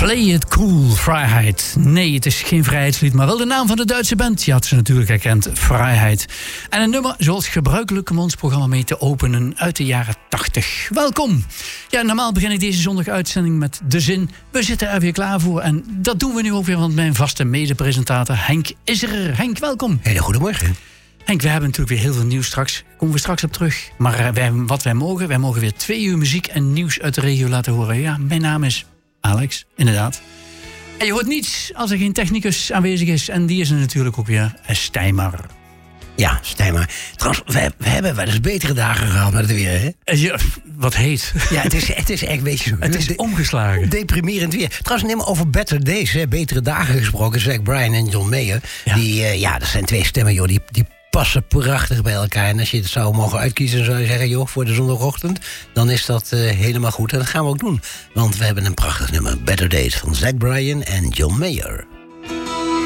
Play It Cool, Vrijheid. Nee, het is geen vrijheidslied, maar wel de naam van de Duitse band. Je had ze natuurlijk herkend, Vrijheid. En een nummer zoals gebruikelijk om ons programma mee te openen uit de jaren 80. Welkom. Ja, normaal begin ik deze zondag-uitzending met de zin: we zitten er weer klaar voor. En dat doen we nu ook weer, want mijn vaste mede-presentator Henk is er. Henk, welkom. Hele goedemorgen. Henk, we hebben natuurlijk weer heel veel nieuws straks. Daar komen we straks op terug. Maar wij mogen weer 2 uur muziek en nieuws uit de regio laten horen. Ja, mijn naam is Alex, inderdaad. En je hoort niets als er geen technicus aanwezig is. En die is er natuurlijk ook weer, Stijmer. Ja, Stijmer. Trouwens, we hebben wel eens betere dagen gehad met het weer, hè? Ja, wat heet. Ja, het is echt een beetje... Het is omgeslagen. Deprimerend weer. Trouwens, neem maar over Better Days, hè. Betere dagen gesproken. Zack Bryan en John Mayer. Ja. Dat zijn 2 stemmen, joh. Die passen prachtig bij elkaar. En als je het zou mogen uitkiezen, zou je zeggen, joh, voor de zondagochtend, dan is dat helemaal goed. En dat gaan we ook doen. Want we hebben een prachtig nummer. Better Days van Zack Bryan en John Mayer.